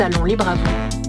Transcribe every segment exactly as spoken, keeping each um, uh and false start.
Salon libre à vous.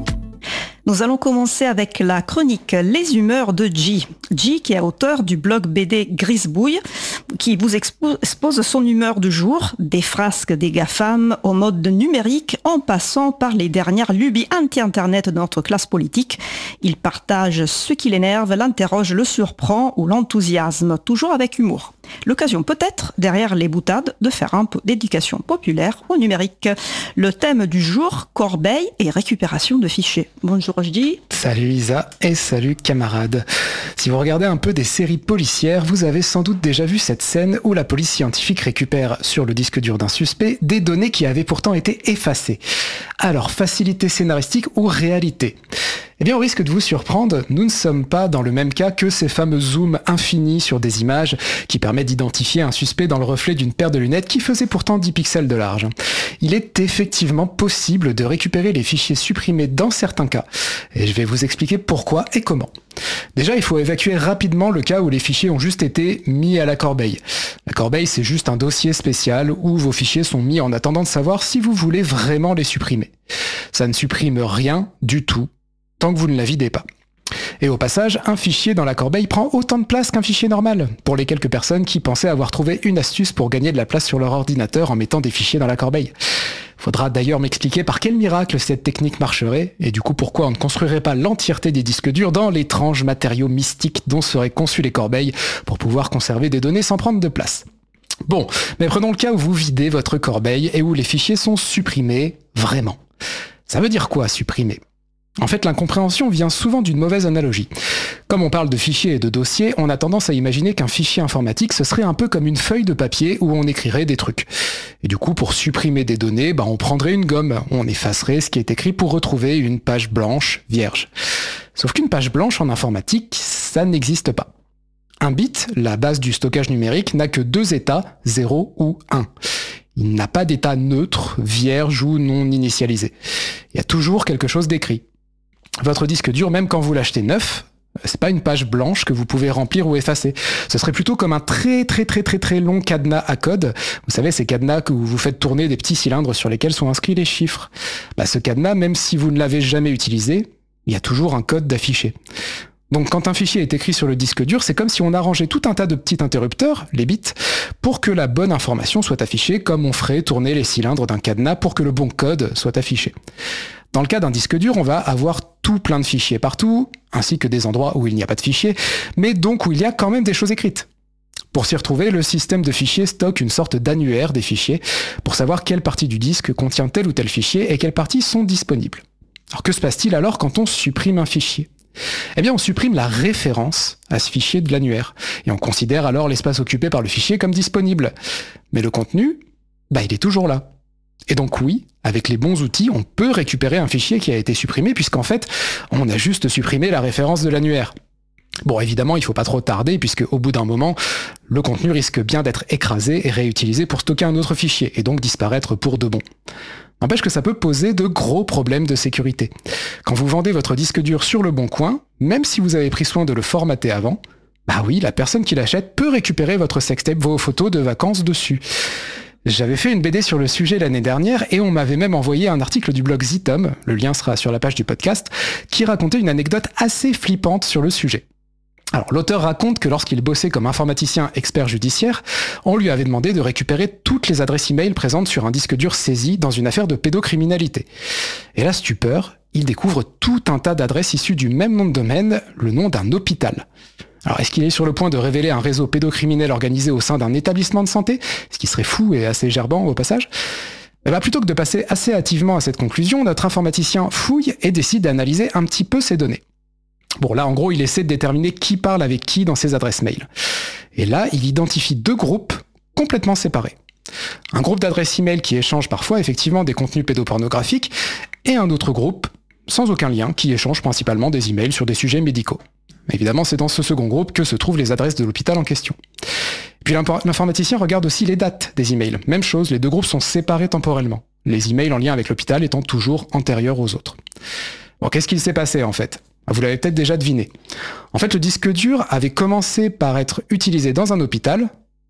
Nous allons commencer avec la chronique Les humeurs de G. G, qui est auteur du blog B D Grisbouille, qui vous expose son humeur du jour, des frasques des GAFAM au mode numérique, en passant par les dernières lubies anti-internet de notre classe politique. Il partage ce qui l'énerve, l'interroge, le surprend ou l'enthousiasme, toujours avec humour. L'occasion peut-être, derrière les boutades, de faire un peu d'éducation populaire au numérique. Le thème du jour, corbeille et récupération de fichiers. Bonjour G. Salut Isa et salut camarades. Si vous regardez un peu des séries policières, vous avez sans doute déjà vu cette scène où la police scientifique récupère sur le disque dur d'un suspect des données qui avaient pourtant été effacées. Alors, facilité scénaristique ou réalité ? Eh bien, au risque de vous surprendre, nous ne sommes pas dans le même cas que ces fameux zooms infinis sur des images qui permettent d'identifier un suspect dans le reflet d'une paire de lunettes qui faisait pourtant dix pixels de large. Il est effectivement possible de récupérer les fichiers supprimés dans certains cas, et je vais vous expliquer pourquoi et comment. Déjà, il faut évacuer rapidement le cas où les fichiers ont juste été mis à la corbeille. La corbeille, c'est juste un dossier spécial où vos fichiers sont mis en attendant de savoir si vous voulez vraiment les supprimer. Ça ne supprime rien du tout, tant que vous ne la videz pas. Et au passage, un fichier dans la corbeille prend autant de place qu'un fichier normal, pour les quelques personnes qui pensaient avoir trouvé une astuce pour gagner de la place sur leur ordinateur en mettant des fichiers dans la corbeille. Faudra d'ailleurs m'expliquer par quel miracle cette technique marcherait, et du coup pourquoi on ne construirait pas l'entièreté des disques durs dans l'étrange matériau mystique dont seraient conçues les corbeilles pour pouvoir conserver des données sans prendre de place. Bon, mais prenons le cas où vous videz votre corbeille et où les fichiers sont supprimés vraiment. Ça veut dire quoi, supprimer ? En fait, l'incompréhension vient souvent d'une mauvaise analogie. Comme on parle de fichiers et de dossiers, on a tendance à imaginer qu'un fichier informatique, ce serait un peu comme une feuille de papier où on écrirait des trucs. Et du coup, pour supprimer des données, bah, on prendrait une gomme, on effacerait ce qui est écrit pour retrouver une page blanche vierge. Sauf qu'une page blanche en informatique, ça n'existe pas. Un bit, la base du stockage numérique, n'a que deux états, zéro ou un. Il n'a pas d'état neutre, vierge ou non initialisé. Il y a toujours quelque chose d'écrit. Votre disque dur, même quand vous l'achetez neuf, c'est pas une page blanche que vous pouvez remplir ou effacer. Ce serait plutôt comme un très très très très très long cadenas à code. Vous savez, ces cadenas que vous faites tourner des petits cylindres sur lesquels sont inscrits les chiffres. Bah, ce cadenas, même si vous ne l'avez jamais utilisé, il y a toujours un code d'affiché. Donc quand un fichier est écrit sur le disque dur, c'est comme si on arrangeait tout un tas de petits interrupteurs, les bits, pour que la bonne information soit affichée comme on ferait tourner les cylindres d'un cadenas pour que le bon code soit affiché. Dans le cas d'un disque dur, on va avoir tout plein de fichiers partout, ainsi que des endroits où il n'y a pas de fichiers, mais donc où il y a quand même des choses écrites. Pour s'y retrouver, le système de fichiers stocke une sorte d'annuaire des fichiers pour savoir quelle partie du disque contient tel ou tel fichier et quelles parties sont disponibles. Alors que se passe-t-il alors quand on supprime un fichier ? Eh bien, on supprime la référence à ce fichier de l'annuaire, et on considère alors l'espace occupé par le fichier comme disponible. Mais le contenu, bah, il est toujours là. Et donc oui, avec les bons outils, on peut récupérer un fichier qui a été supprimé, puisqu'en fait, on a juste supprimé la référence de l'annuaire. Bon, évidemment, il faut pas trop tarder, puisque au bout d'un moment, le contenu risque bien d'être écrasé et réutilisé pour stocker un autre fichier, et donc disparaître pour de bon. N'empêche que ça peut poser de gros problèmes de sécurité. Quand vous vendez votre disque dur sur le bon coin, même si vous avez pris soin de le formater avant, bah oui, la personne qui l'achète peut récupérer votre sextape, vos photos de vacances dessus. J'avais fait une B D sur le sujet l'année dernière et on m'avait même envoyé un article du blog Zitom, le lien sera sur la page du podcast, qui racontait une anecdote assez flippante sur le sujet. Alors, l'auteur raconte que lorsqu'il bossait comme informaticien expert judiciaire, on lui avait demandé de récupérer toutes les adresses e-mail présentes sur un disque dur saisi dans une affaire de pédocriminalité. Et la stupeur, il découvre tout un tas d'adresses issues du même nom de domaine, le nom d'un hôpital. Alors, est-ce qu'il est sur le point de révéler un réseau pédocriminel organisé au sein d'un établissement de santé, ce qui serait fou et assez gerbant au passage ? Eh ben, plutôt que de passer assez hâtivement à cette conclusion, notre informaticien fouille et décide d'analyser un petit peu ces données. Bon, là, en gros, il essaie de déterminer qui parle avec qui dans ses adresses mail. Et là, il identifie deux groupes complètement séparés. Un groupe d'adresses email qui échange parfois effectivement des contenus pédopornographiques, et un autre groupe, sans aucun lien, qui échange principalement des emails sur des sujets médicaux. Évidemment, c'est dans ce second groupe que se trouvent les adresses de l'hôpital en question. Puis l'informaticien regarde aussi les dates des emails. Même chose, les deux groupes sont séparés temporellement. Les emails en lien avec l'hôpital étant toujours antérieurs aux autres. Bon, qu'est-ce qu'il s'est passé en fait ? Vous l'avez peut-être déjà deviné. En fait, le disque dur avait commencé par être utilisé dans un hôpital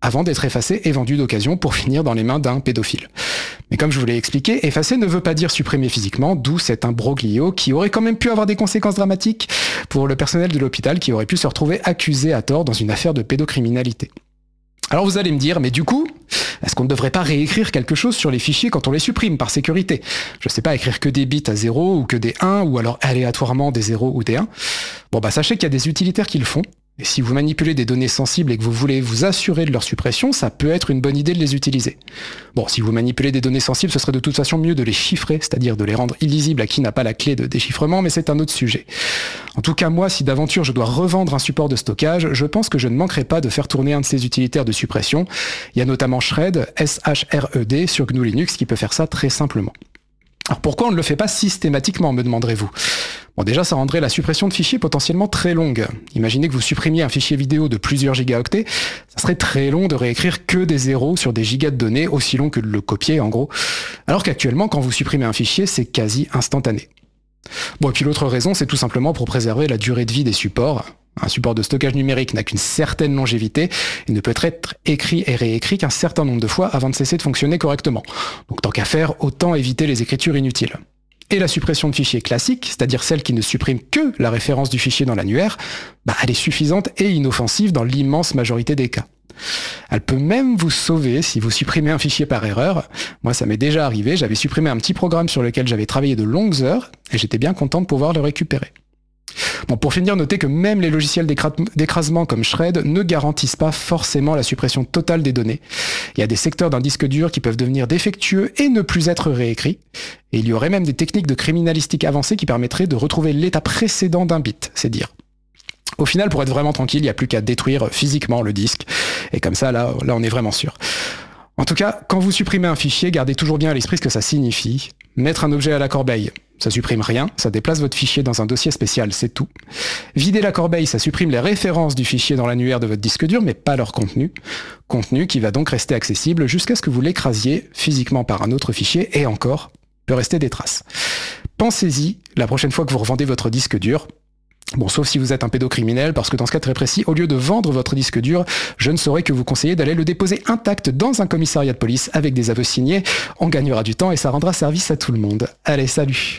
avant d'être effacé et vendu d'occasion pour finir dans les mains d'un pédophile. Mais comme je vous l'ai expliqué, effacer ne veut pas dire supprimer physiquement, d'où cet imbroglio qui aurait quand même pu avoir des conséquences dramatiques pour le personnel de l'hôpital qui aurait pu se retrouver accusé à tort dans une affaire de pédocriminalité. Alors vous allez me dire, mais du coup, est-ce qu'on ne devrait pas réécrire quelque chose sur les fichiers quand on les supprime par sécurité ? Je sais pas, écrire que des bits à zéro ou que des un ou alors aléatoirement des zéro ou des un. Bon bah sachez qu'il y a des utilitaires qui le font. Et si vous manipulez des données sensibles et que vous voulez vous assurer de leur suppression, ça peut être une bonne idée de les utiliser. Bon, si vous manipulez des données sensibles, ce serait de toute façon mieux de les chiffrer, c'est-à-dire de les rendre illisibles à qui n'a pas la clé de déchiffrement, mais c'est un autre sujet. En tout cas, moi, si d'aventure je dois revendre un support de stockage, je pense que je ne manquerai pas de faire tourner un de ces utilitaires de suppression. Il y a notamment Shred, S H R E D, sur G N U Linux, qui peut faire ça très simplement. Alors pourquoi on ne le fait pas systématiquement, me demanderez-vous ? Bon, déjà, ça rendrait la suppression de fichiers potentiellement très longue. Imaginez que vous supprimiez un fichier vidéo de plusieurs gigaoctets, ça serait très long de réécrire que des zéros sur des gigas de données, aussi long que de le copier en gros. Alors qu'actuellement, quand vous supprimez un fichier, c'est quasi instantané. Bon, et puis l'autre raison, c'est tout simplement pour préserver la durée de vie des supports. Un support de stockage numérique n'a qu'une certaine longévité et ne peut être écrit et réécrit qu'un certain nombre de fois avant de cesser de fonctionner correctement. Donc tant qu'à faire, autant éviter les écritures inutiles. Et la suppression de fichiers classiques, c'est-à-dire celle qui ne supprime que la référence du fichier dans l'annuaire, bah elle est suffisante et inoffensive dans l'immense majorité des cas. Elle peut même vous sauver si vous supprimez un fichier par erreur. Moi, ça m'est déjà arrivé, j'avais supprimé un petit programme sur lequel j'avais travaillé de longues heures et j'étais bien content de pouvoir le récupérer. Bon, pour finir, notez que même les logiciels d'écrasement comme Shred ne garantissent pas forcément la suppression totale des données. Il y a des secteurs d'un disque dur qui peuvent devenir défectueux et ne plus être réécrits. Et il y aurait même des techniques de criminalistique avancées qui permettraient de retrouver l'état précédent d'un bit, c'est dire. Au final, pour être vraiment tranquille, il n'y a plus qu'à détruire physiquement le disque. Et comme ça, là, là, on est vraiment sûr. En tout cas, quand vous supprimez un fichier, gardez toujours bien à l'esprit ce que ça signifie. Mettre un objet à la corbeille, ça supprime rien, ça déplace votre fichier dans un dossier spécial, c'est tout. Vider la corbeille, ça supprime les références du fichier dans l'annuaire de votre disque dur, mais pas leur contenu. Contenu qui va donc rester accessible jusqu'à ce que vous l'écrasiez physiquement par un autre fichier, et encore, peut rester des traces. Pensez-y, la prochaine fois que vous revendez votre disque dur, bon, sauf si vous êtes un pédocriminel, parce que dans ce cas très précis, au lieu de vendre votre disque dur, je ne saurais que vous conseiller d'aller le déposer intact dans un commissariat de police avec des aveux signés. On gagnera du temps et ça rendra service à tout le monde. Allez, salut.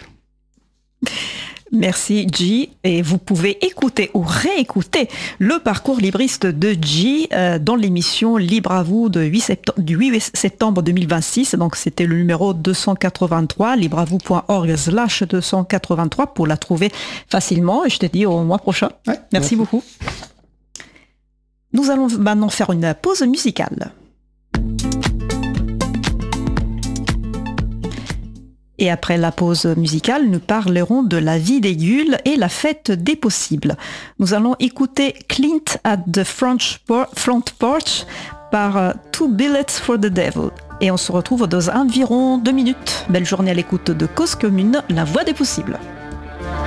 Merci G, et vous pouvez écouter ou réécouter le parcours libriste de G euh, dans l'émission Libre à vous de huit septembre, du huit septembre deux mille vingt-six. Donc c'était le numéro deux cent quatre-vingt-trois, libreavou.org slash deux cent quatre-vingt-trois pour la trouver facilement. Et je te dis au mois prochain. Ouais, merci, merci beaucoup. Nous allons maintenant faire une pause musicale. Et après la pause musicale, nous parlerons de la vie des Gules et la fête des possibles. Nous allons écouter Clint at the Front Porch par Two Billets for the Devil. Et on se retrouve dans environ deux minutes. Belle journée à l'écoute de Cause Commune, la voix des possibles.